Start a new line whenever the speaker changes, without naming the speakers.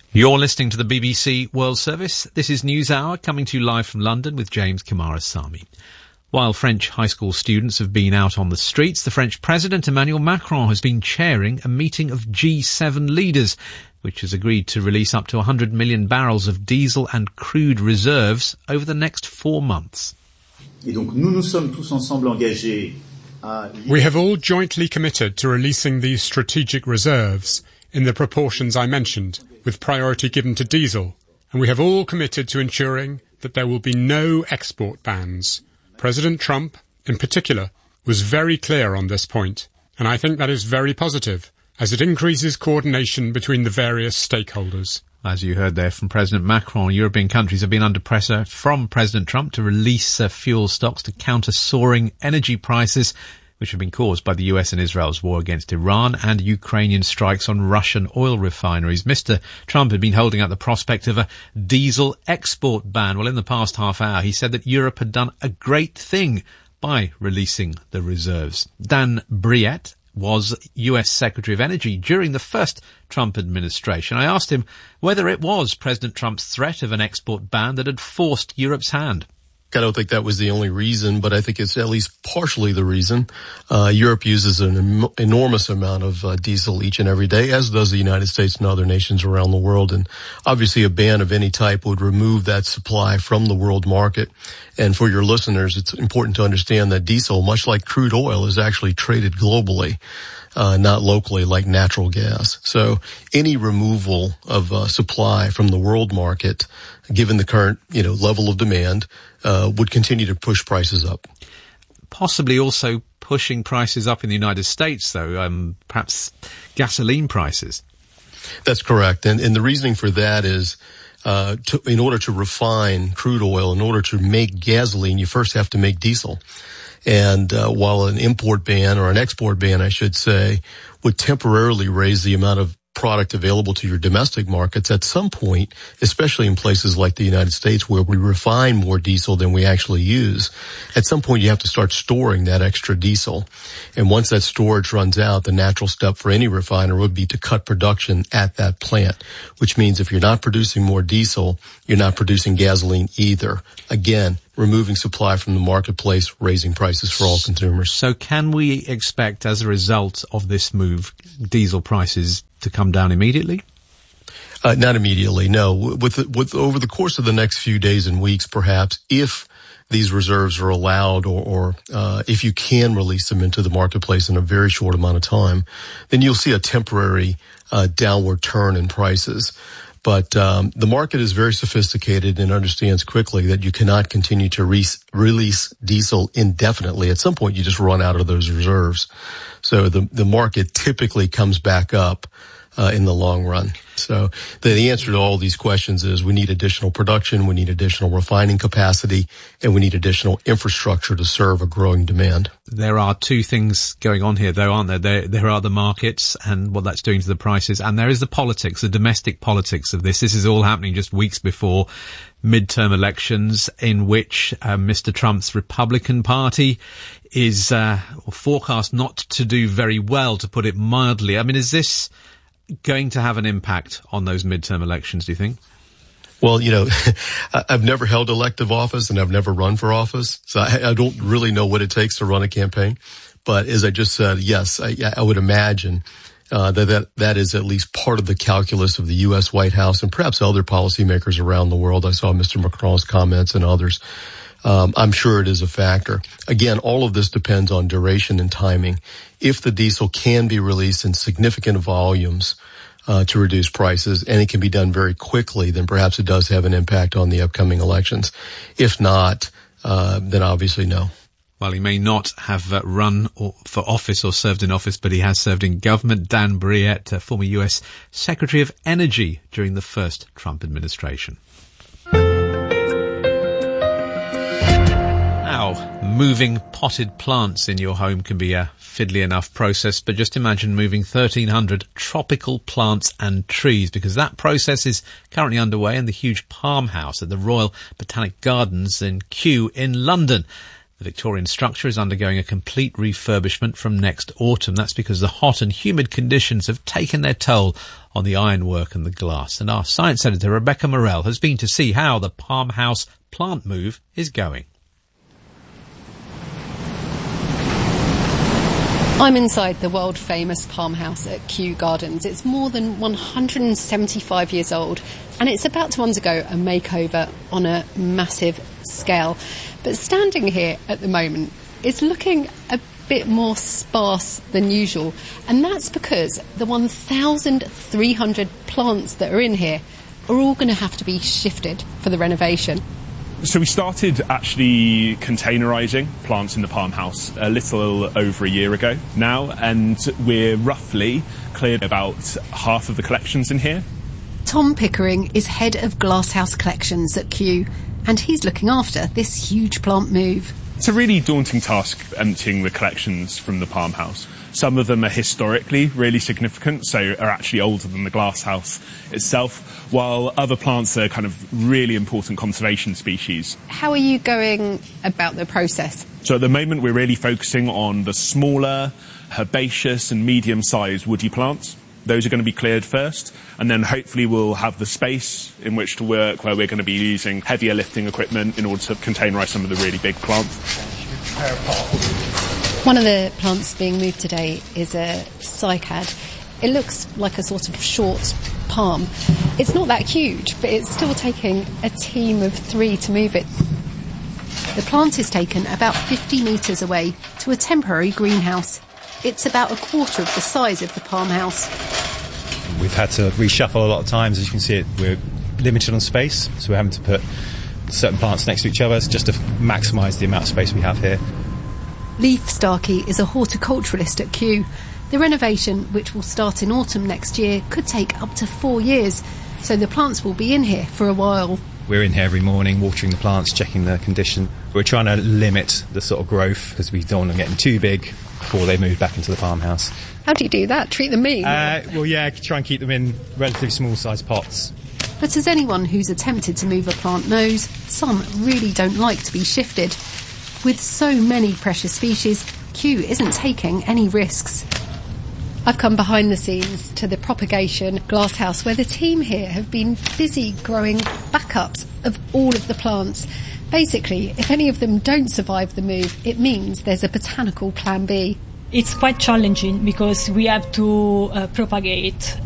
You're listening to the BBC World Service. This is NewsHour, coming to you live from London with James Kamarasamy. While French high school students have been out on the streets, the French President Emmanuel Macron has been chairing a meeting of G7 leaders, which has agreed to release up to 100 million barrels of diesel and crude reserves over the next 4 months.
Et donc, nous sommes tous ensemble engagés.
We have all jointly committed to releasing these strategic reserves in the proportions I mentioned, with priority given to diesel, and we have all committed to ensuring that there will be no export bans. President Trump, in particular, was very clear on this point, and I think that is very positive, as it increases coordination between the various stakeholders.
As you heard there from President Macron, European countries have been under pressure from President Trump to release fuel stocks to counter soaring energy prices, which have been caused by the US and Israel's war against Iran and Ukrainian strikes on Russian oil refineries. Mr. Trump had been holding out the prospect of a diesel export ban. Well, in the past half hour, he said that Europe had done a great thing by releasing the reserves. Dan Brouillette was US Secretary of Energy during the first Trump administration. I asked him whether it was President Trump's threat of an export ban that had forced Europe's hand.
I don't think that was the only reason, but I think it's at least partially the reason. Europe uses an enormous amount of diesel each and every day, as does the United States and other nations around the world. And obviously a ban of any type would remove that supply from the world market. And for your listeners, it's important to understand that diesel, much like crude oil, is actually traded globally, not locally like natural gas. So any removal of supply from the world market, given the current, level of demand, would continue to push prices up.
Possibly also pushing prices up in the United States, though, perhaps gasoline prices.
That's correct. And the reasoning for that is, in order to refine crude oil, in order to make gasoline, you first have to make diesel. And while an import ban, or an export ban, I should say, would temporarily raise the amount of product available to your domestic markets, at some point, especially in places like the United States where we refine more diesel than we actually use, at some point you have to start storing that extra diesel. And once that storage runs out, the natural step for any refiner would be to cut production at that plant, which means if you're not producing more diesel, you're not producing gasoline either. Again, removing supply from the marketplace, raising prices for all consumers.
So can we expect, as a result of this move, diesel prices to come down immediately?
Not immediately, no. With over the course of the next few days and weeks, perhaps, if these reserves are allowed or if you can release them into the marketplace in a very short amount of time, then you'll see a temporary downward turn in prices. But the market is very sophisticated and understands quickly that you cannot continue to release diesel indefinitely. At some point, you just run out of those reserves. So the market typically comes back up in the long run. So the answer to all these questions is we need additional production, we need additional refining capacity, and we need additional infrastructure to serve a growing demand.
There are two things going on here, though, aren't there? There are the markets and what that's doing to the prices, and there is the politics, the domestic politics of this. This is all happening just weeks before midterm elections, in which Mr. Trump's Republican Party is forecast not to do very well, to put it mildly. I mean, is this going to have an impact on those midterm elections, do you think?
Well, I've never held elective office and I've never run for office, so I don't really know what it takes to run a campaign. But as I just said, yes, I would imagine that is at least part of the calculus of the U.S. White House and perhaps other policymakers around the world. I saw Mr. Macron's comments and others. I'm sure it is a factor. Again, all of this depends on duration and timing. If the diesel can be released in significant volumes to reduce prices, and it can be done very quickly, then perhaps it does have an impact on the upcoming elections. If not, then obviously no.
Well, he may not have run for office or served in office, but he has served in government. Dan Brouillette, former US Secretary of Energy during the first Trump administration. Now, moving potted plants in your home can be a fiddly enough process, but just imagine moving 1,300 tropical plants and trees, because that process is currently underway in the huge palm house at the Royal Botanic Gardens in Kew in London. The Victorian structure is undergoing a complete refurbishment from next autumn. That's because the hot and humid conditions have taken their toll on the ironwork and the glass. And our science editor, Rebecca Morell, has been to see how the Palm House plant move is going.
I'm inside the world-famous Palm House at Kew Gardens. It's more than 175 years old, and it's about to undergo a makeover on a massive scale. But standing here at the moment, it's looking a bit more sparse than usual, and that's because the 1,300 plants that are in here are all going to have to be shifted for the renovation.
So we started actually containerising plants in the Palm House a little over a year ago now, and we're roughly cleared about half of the collections in here.
Tom Pickering is head of Glasshouse Collections at Kew, and he's looking after this huge plant move.
It's a really daunting task emptying the collections from the Palm House. Some of them are historically really significant, so are actually older than the glasshouse itself, while other plants are kind of really important conservation species.
How are you going about the process?
So at the moment we're really focusing on the smaller, herbaceous and medium-sized woody plants. Those are going to be cleared first, and then hopefully we'll have the space in which to work where we're going to be using heavier lifting equipment in order to containerise some of the really big plants.
One of the plants being moved today is a cycad. It looks like a sort of short palm. It's not that huge, but it's still taking a team of 3 to move it. The plant is taken about 50 metres away to a temporary greenhouse. It's about a quarter of the size of the Palm House.
We've had to reshuffle a lot of times. As you can see, we're limited on space, so we're having to put certain plants next to each other just to maximise the amount of space we have here.
Leif Starkey is a horticulturalist at Kew. The renovation, which will start in autumn next year, could take up to 4 years, so the plants will be in here for a while.
We're in here every morning, watering the plants, checking the condition. We're trying to limit the sort of growth because we don't want them getting too big before they move back into the farmhouse.
How do you do that? Treat them mean?
Well, yeah, try and keep them in relatively small-sized pots.
But as anyone who's attempted to move a plant knows, some really don't like to be shifted. With so many precious species, Kew isn't taking any risks. I've come behind the scenes to the propagation glasshouse where the team here have been busy growing backups of all of the plants. Basically, if any of them don't survive the move, it means there's a botanical plan B.
It's quite challenging because we have to propagate